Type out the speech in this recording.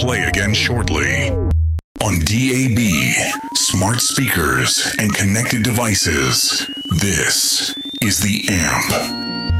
play again shortly. On DAB, smart speakers, and connected devices, this is The Amp.